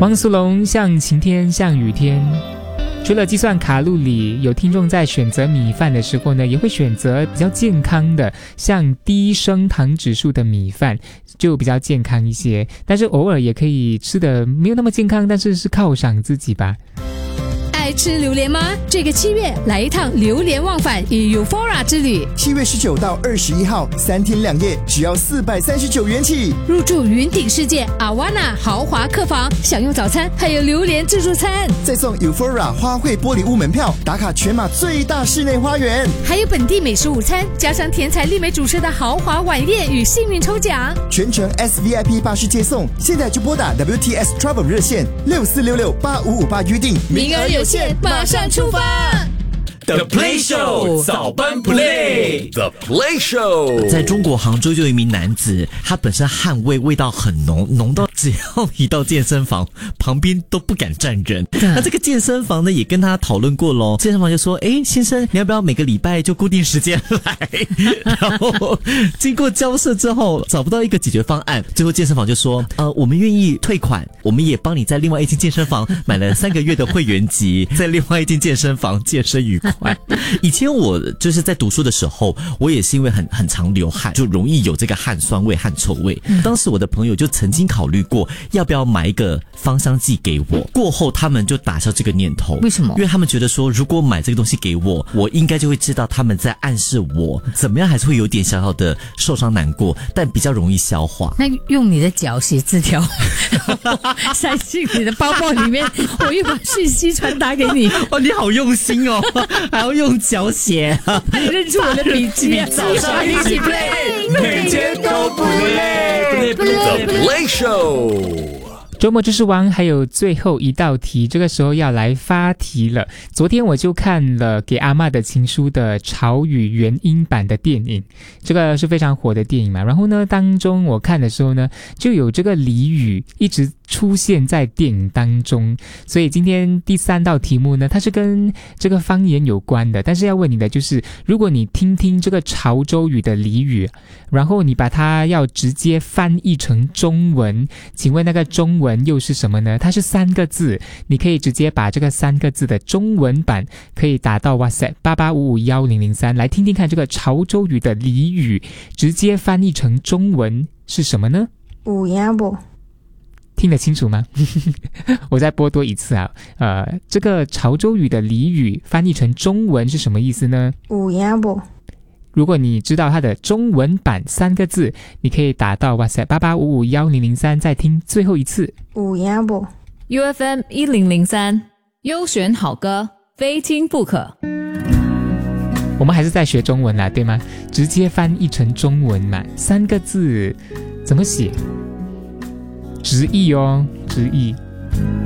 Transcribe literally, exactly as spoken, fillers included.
汪苏泷像晴天像雨天。除了计算卡路里，有听众在选择米饭的时候呢，也会选择比较健康的，像低升糖指数的米饭，就比较健康一些。但是偶尔也可以吃的没有那么健康，但是是犒赏自己吧。 爱吃榴莲吗？这个七月来一趟榴莲忘返与 Euphoria 之旅。 七月十九到二十一号，三天两夜，只要四百三十九元起。 入住云顶世界阿瓦纳豪华客房，享用早餐，还有榴莲自助餐， 再送 Euphoria 花卉玻璃屋门票，打卡全马最大室内花园， 还有本地美食午餐，加上甜彩丽美主持的豪华晚宴与幸运抽奖， 全程 S V I P 巴士接送。现在就拨打 W T S Travel 热线六四六六八五五八预定， 名额有限，马上出发。 The Play Show 早班 Play The Play Show。 在中国杭州就有一名男子，他本身汗味味道很浓，浓到只要一到健身房旁边都不敢站人。那这个健身房呢也跟他讨论过咯，健身房就说，诶先生，你要不要每个礼拜就固定时间来？然后经过交涉之后找不到一个解决方案，最后健身房就说，呃我们愿意退款，我们也帮你在另外一间健身房买了三个月的会员级，在另外一间健身房健身愉快。以前我就是在读书的时候，我也是因为很很常流汗，就容易有这个汗酸味、汗臭味。嗯、当时我的朋友就曾经考虑过要不要买一个芳香剂给我，过后他们就打消这个念头。 为什么？ 因为他们觉得说，如果买这个东西给我，我应该就会知道他们在暗示我怎么样，还是会有点小小的受伤难过，但比较容易消化。 那用你的脚写字条，塞进你的包包里面，我又把讯息传达给你。 哦，你好用心哦。还要用脚写， 你认出我的笔记啊！ 早上一起 play， 每天都不累。The Play Show。 周末知识王还有最后一道题，这个时候要来发题了。昨天我就看了《给阿嬷的情书》的潮语原音版的电影，这个是非常火的电影嘛。然后呢，当中我看的时候呢，就有这个俚语一直出现在电影当中，所以今天第三道题目呢，它是跟这个方言有关的，但是要问你的就是，如果你听听这个潮州语的俚语，然后你把它要直接翻译成中文，请问那个中文又是什么呢？它是三个字，你可以直接把这个三个字的中文版可以打到 WhatsApp 八八五五一零零三来听听看，这个潮州语的俚语直接翻译成中文是什么呢？ 有影不？ 听得清楚吗？我再播多一次啊！呃，这个潮州语的俚语翻译成中文是什么意思呢？ 有影不？ 如果你知道它的中文版三个字，你可以打到 WhatsApp 八八五五一零零三，再听最后一次。 有影不 ？U F M 一零零三，优选好歌，非听不可。 我们还是在学中文啦，对吗？直接翻译成中文嘛，三个字怎么写？直译哦，直译。